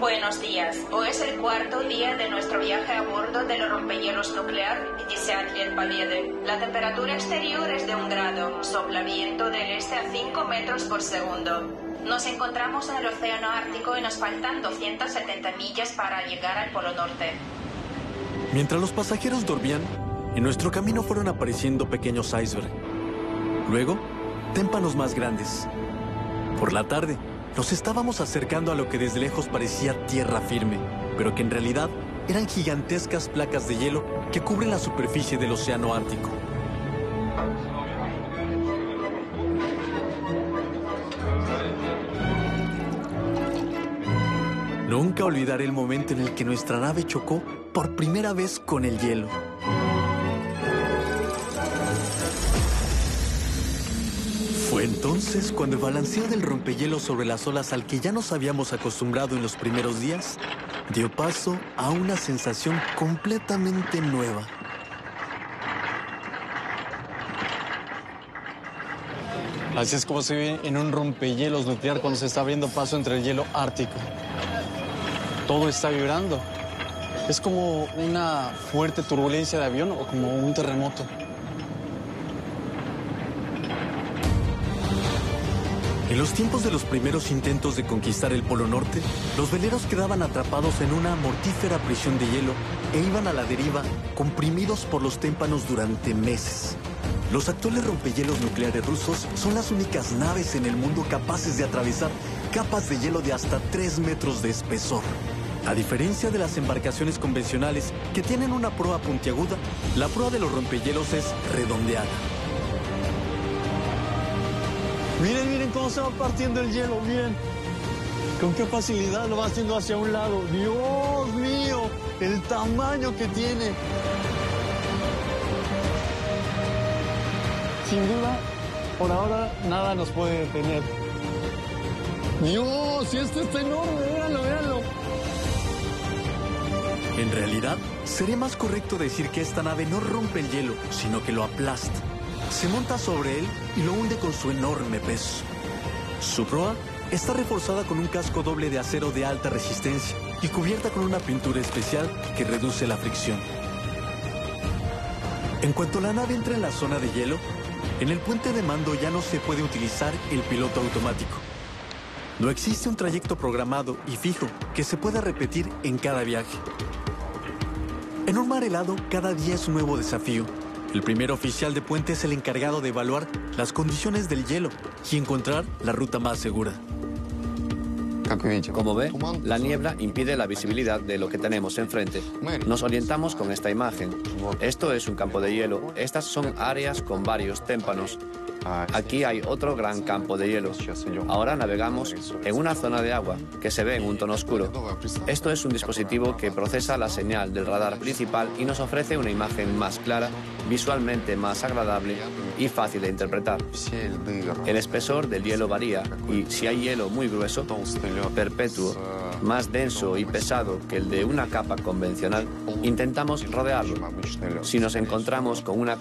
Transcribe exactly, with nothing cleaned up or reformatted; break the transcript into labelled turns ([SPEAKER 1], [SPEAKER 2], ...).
[SPEAKER 1] Buenos días. Hoy es el cuarto día de nuestro viaje a bordo del rompehielos nuclear Vitiseatlien Paliede. La temperatura exterior es de un grado, sopla viento del este a cinco metros por segundo. Nos encontramos en el océano Ártico y nos faltan doscientas setenta millas para llegar al Polo Norte.
[SPEAKER 2] Mientras los pasajeros dormían, en nuestro camino fueron apareciendo pequeños icebergs. Luego, témpanos más grandes. Por la tarde, nos estábamos acercando a lo que desde lejos parecía tierra firme, pero que en realidad eran gigantescas placas de hielo que cubren la superficie del océano Ártico. Nunca olvidaré el momento en el que nuestra nave chocó por primera vez con el hielo. Fue entonces cuando el balanceo del rompehielos sobre las olas al que ya nos habíamos acostumbrado en los primeros días dio paso a una sensación completamente nueva.
[SPEAKER 3] Así es como se ve en un rompehielos nuclear cuando se está abriendo paso entre el hielo ártico. Todo está vibrando. Es como una fuerte turbulencia de avión o como un terremoto.
[SPEAKER 2] En los tiempos de los primeros intentos de conquistar el Polo Norte, los veleros quedaban atrapados en una mortífera prisión de hielo e iban a la deriva, comprimidos por los témpanos durante meses. Los actuales rompehielos nucleares rusos son las únicas naves en el mundo capaces de atravesar capas de hielo de hasta tres metros de espesor. A diferencia de las embarcaciones convencionales que tienen una proa puntiaguda, la proa de los rompehielos es redondeada.
[SPEAKER 3] Miren, miren cómo se va partiendo el hielo, miren. Con qué facilidad lo va haciendo hacia un lado. ¡Dios mío! El tamaño que tiene. Sin duda, por ahora, nada nos puede detener. ¡Dios! ¡Esto está enorme! ¡Véanlo, véanlo!
[SPEAKER 2] En realidad, sería más correcto decir que esta nave no rompe el hielo, sino que lo aplasta. Se monta sobre él y lo hunde con su enorme peso. Su proa está reforzada con un casco doble de acero de alta resistencia y cubierta con una pintura especial que reduce la fricción. En cuanto la nave entra en la zona de hielo, en el puente de mando ya no se puede utilizar el piloto automático. No existe un trayecto programado y fijo que se pueda repetir en cada viaje. En un mar helado, cada día es un nuevo desafío. El primer oficial de puente es el encargado de evaluar las condiciones del hielo y encontrar la ruta más segura.
[SPEAKER 4] Como ve, la niebla impide la visibilidad de lo que tenemos enfrente. Nos orientamos con esta imagen. Esto es un campo de hielo. Estas son áreas con varios témpanos. Aquí hay otro gran campo de hielo. Ahora navegamos en una zona de agua que se ve en un tono oscuro. Esto es un dispositivo que procesa la señal del radar principal y nos ofrece una imagen más clara, visualmente más agradable y fácil de interpretar. El espesor del hielo varía y si hay hielo muy grueso, perpetuo, más denso y pesado que el de una capa convencional, intentamos rodearlo. Si nos encontramos con una